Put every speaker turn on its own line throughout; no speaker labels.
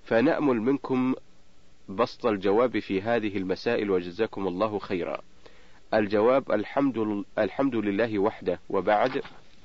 فنأمل منكم بسط الجواب في هذه المسائل وجزاكم الله خيرا. الجواب: الحمد لله وحده، وبعد،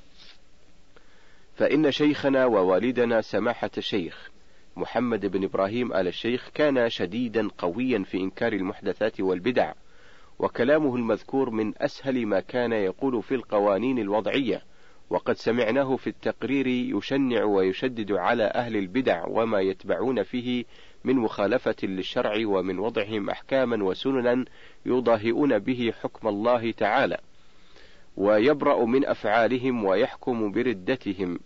فإن شيخنا ووالدنا سماحة الشيخ محمد بن إبراهيم آل الشيخ كان شديدا قويا في إنكار المحدثات والبدع، وكلامه المذكور من أسهل ما كان يقول في القوانين الوضعية، وقد سمعناه في التقرير يشنع ويشدد على أهل البدع وما يتبعون فيه من مخالفة للشرع، ومن وضعهم أحكاما وسننا يضاهئون به حكم الله تعالى، ويبرأ من أفعالهم ويحكم بردتهم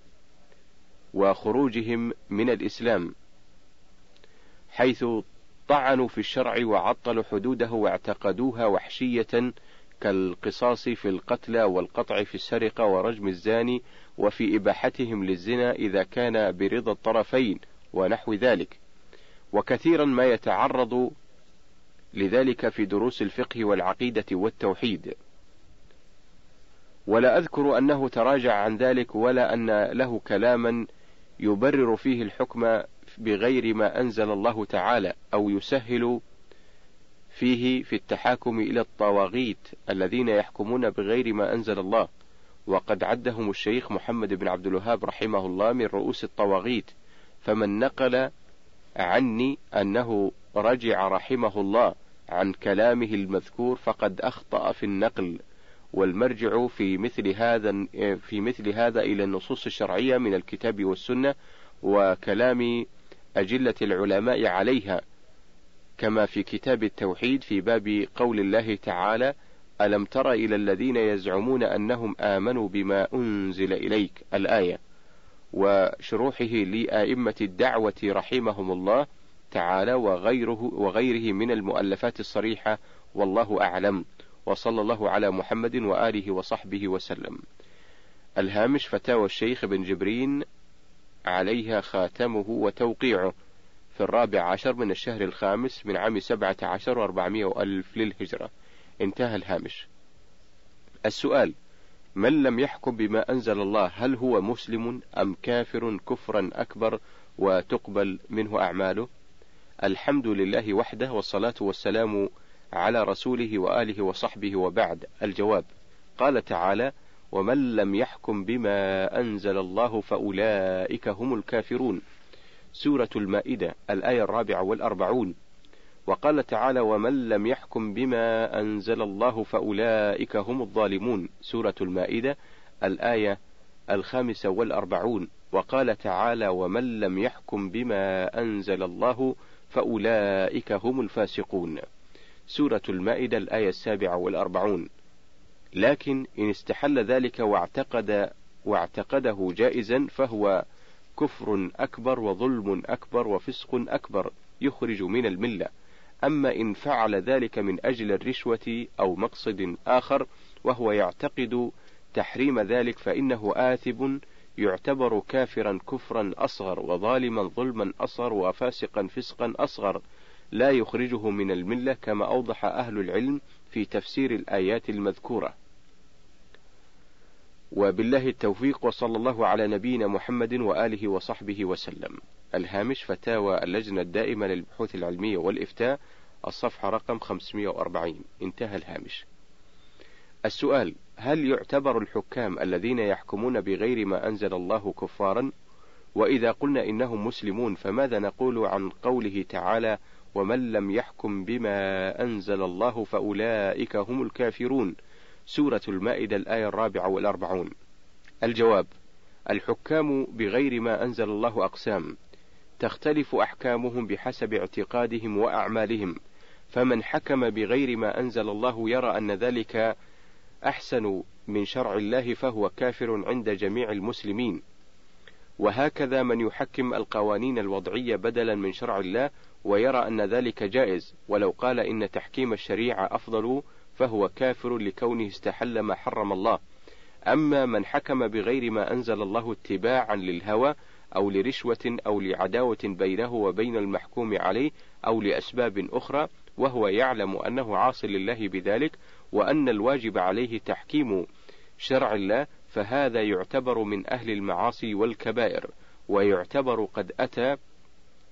وخروجهم من الإسلام، حيث طعنوا في الشرع وعطلوا حدوده واعتقدوها وحشية، كالقصاص في القتلى والقطع في السرقة ورجم الزاني، وفي إباحتهم للزنا إذا كان برضا الطرفين ونحو ذلك، وكثيرا ما يتعرض لذلك في دروس الفقه والعقيدة والتوحيد. ولا أذكر أنه تراجع عن ذلك، ولا أن له كلاما يبرر فيه الحكم بغير ما أنزل الله تعالى، أو يسهل فيه في التحاكم إلى الطواغيت الذين يحكمون بغير ما أنزل الله، وقد عدهم الشيخ محمد بن عبد الوهاب رحمه الله من رؤوس الطواغيت، فمن نقل عني أنه رجع رحمه الله عن كلامه المذكور فقد أخطأ في النقل، والمرجع في مثل هذا إلى النصوص الشرعية من الكتاب والسنة وكلام أجلة العلماء عليها، كما في كتاب التوحيد في باب قول الله تعالى: ألم تر إلى الذين يزعمون أنهم آمنوا بما أنزل إليك، الآية، وشروحه لأئمة الدعوة رحمهم الله تعالى وغيره من المؤلفات الصريحة، والله أعلم، وصلى الله على محمد وآله وصحبه وسلم. الهامش: فتاوى الشيخ بن جبرين عليها خاتمه وتوقيعه في 14 من الشهر الخامس من عام 17 و400 ألف للهجرة. انتهى الهامش. السؤال: من لم يحكم بما أنزل الله هل هو مسلم أم كافر كفرا أكبر وتقبل منه أعماله؟ الحمد لله وحده، والصلاة والسلام على رسوله وآله وصحبه، وبعد. الجواب: قال تعالى: ومن لم يحكم بما أنزل الله فأولئك هم الكافرون، سورة المائدة الآية 44. وقال تعالى: ومن لم يحكم بما أنزل الله فأولئك هم الظالمون، سورة المائدة الآية 45. وقال تعالى: ومن لم يحكم بما أنزل الله فأولئك هم الفاسقون، سورة المائدة الآية 47. لكن إن استحل ذلك واعتقده جائزا فهو كفر أكبر وظلم أكبر وفسق أكبر يخرج من الملة. أما إن فعل ذلك من أجل الرشوة أو مقصد آخر وهو يعتقد تحريم ذلك فإنه آثم، يعتبر كافرا كفرا أصغر، وظالما ظلما أصغر، وفاسقا فسقا أصغر، لا يخرجه من الملة، كما أوضح أهل العلم في تفسير الآيات المذكورة. وبالله التوفيق، وصلى الله على نبينا محمد وآله وصحبه وسلم. الهامش: فتاوى اللجنة الدائمة للبحوث العلمية والإفتاء، الصفحة رقم 540. انتهى الهامش. السؤال: هل يعتبر الحكام الذين يحكمون بغير ما أنزل الله كفارا؟ وإذا قلنا إنهم مسلمون فماذا نقول عن قوله تعالى: ومن لم يحكم بما أنزل الله فأولئك هم الكافرون، سورة المائدة الآية 44. الجواب: الحكام بغير ما أنزل الله أقسام، تختلف أحكامهم بحسب اعتقادهم وأعمالهم، فمن حكم بغير ما أنزل الله يرى أن ذلك أحسن من شرع الله فهو كافر عند جميع المسلمين، وهكذا من يحكم القوانين الوضعية بدلا من شرع الله ويرى أن ذلك جائز، ولو قال إن تحكيم الشريعة أفضل فهو كافر لكونه استحل ما حرم الله. أما من حكم بغير ما أنزل الله اتباعا للهوى أو لرشوة أو لعداوة بينه وبين المحكوم عليه أو لأسباب أخرى، وهو يعلم أنه عاص لله بذلك وأن الواجب عليه تحكيم شرع الله، فهذا يعتبر من أهل المعاصي والكبائر، ويعتبر قد أتى